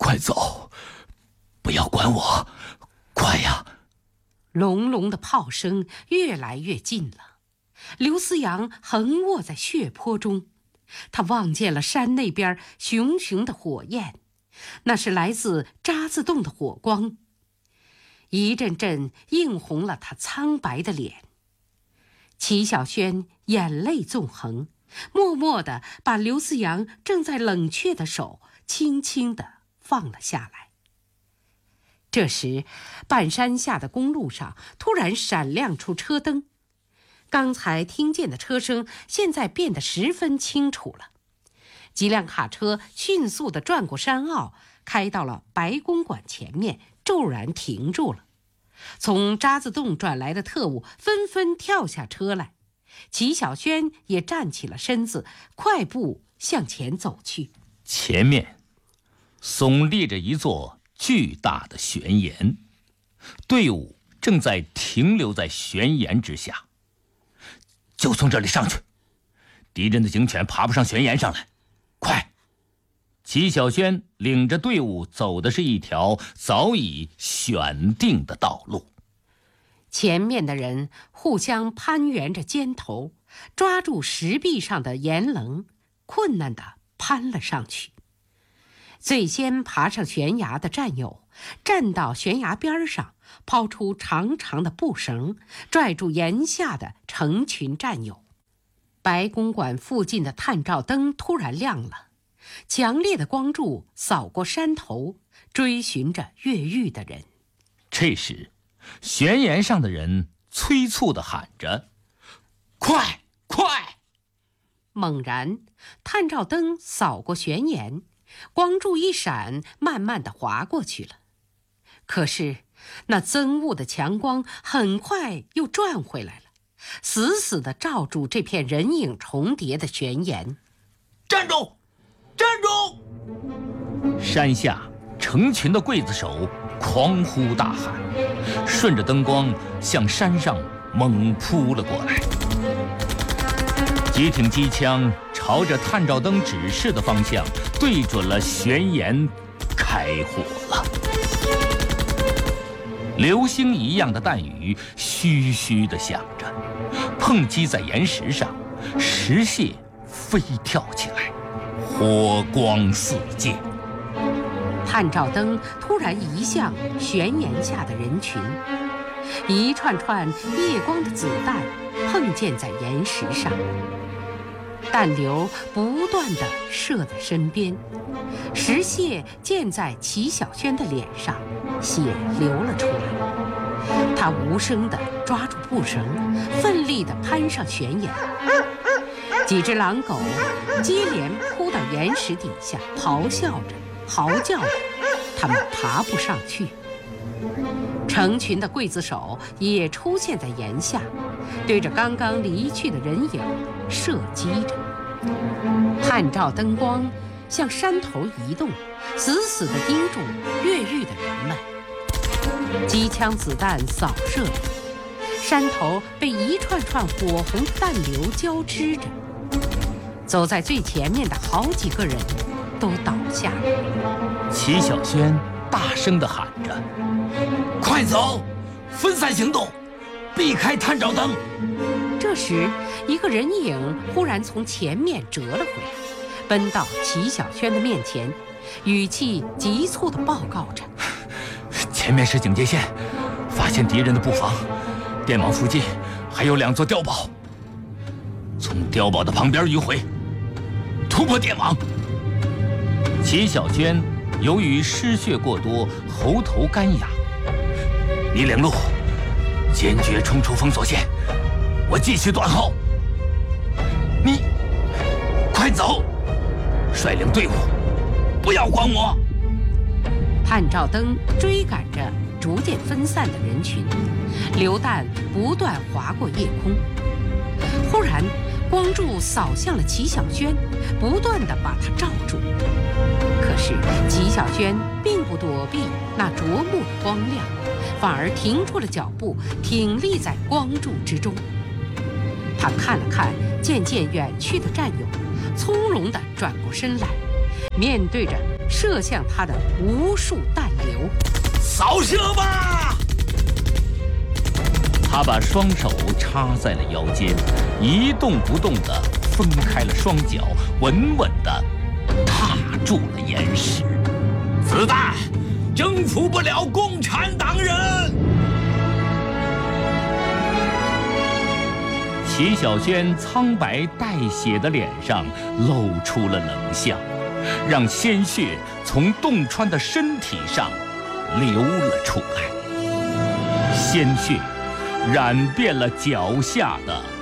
快走，不要管我，快呀！ 隆隆的炮声越来越近了，刘思阳横卧在血泊中，他望见了山那边熊熊的火焰，那是来自渣滓洞的火光，一阵阵映红了他苍白的脸。齐小轩眼泪纵横，默默地把刘思阳正在冷却的手轻轻地放了下来。这时，半山下的公路上突然闪亮出车灯，刚才听见的车声现在变得十分清楚了。几辆卡车迅速地转过山坳，开到了白公馆前面，骤然停住了。从渣滓洞转来的特务纷纷跳下车来，齐小轩也站起了身子，快步向前走去。 前面耸立着一座巨大的悬岩，队伍正在停留在悬岩之下。就从这里上去，敌人的警犬爬不上悬岩上来，快！齐小轩领着队伍走的是一条早已选定的道路。 前面的人互相攀援着肩头，抓住石壁上的岩棱，困难地攀了上去。最先爬上悬崖的战友站到悬崖边上，抛出长长的布绳，拽住岩下的成群战友。白公馆附近的探照灯突然亮了，强烈的光柱扫过山头，追寻着越狱的人。 这时，悬崖上的人催促地喊着：“快快！” 猛然，探照灯扫过悬岩，光柱一闪，慢慢地滑过去了。可是那憎恶的强光很快又转回来了，死死地罩住这片人影重叠的悬岩。 站住！站住！山下成群的刽子手狂呼大喊，顺着灯光向山上猛扑了过来。几挺机枪朝着探照灯指示的方向对准了悬岩，开火了。流星一样的弹雨嘘嘘地响着，碰击在岩石上，石屑飞跳起来，火光四溅。 探照灯突然移向悬岩下的人群，一串串夜光的子弹碰见在岩石上，弹流不断地射在身边，石屑溅在齐小轩的脸上，血流了出来。他无声地抓住布绳，奋力地攀上悬崖。几只狼狗接连扑到岩石底下，咆哮着嚎叫着，他们爬不上去。成群的刽子手也出现在岩下，对着刚刚离去的人影射击着。探照灯光向山头移动，死死地盯住越狱的人们。机枪子弹扫射着，山头被一串串火红的弹流交织着。走在最前面的好几个人都倒下了。 齐小轩大声地喊着：“快走，分散行动，避开探照灯！” 这时，一个人影忽然从前面折了回来，奔到齐小轩的面前，语气急促地报告着：“ 前面是警戒线，发现敌人的布防，电网附近还有2座碉堡，从碉堡的旁边迂回，突破电网。”齐小轩由于失血过多，喉头干哑，你领路，坚决冲出封锁线，我继续断后。你快走，率领队伍，不要管我。 探照灯追赶着逐渐分散的人群，流弹不断划过夜空。忽然，光柱扫向了齐小轩，不断地把他罩住。可是齐小轩并不躲避那灼目的光亮，反而停住了脚步，挺立在光柱之中。他看了看渐渐远去的战友，从容地转过身来，面对着射向他的无数弹流。 扫射吧！他把双手插在了腰间，一动不动地分开了双脚，稳稳地踏住了岩石。子弹征服不了共产党人。齐小轩苍白带血的脸上露出了冷笑，让鲜血从洞穿的身体上流了出来，鲜血染遍了脚下的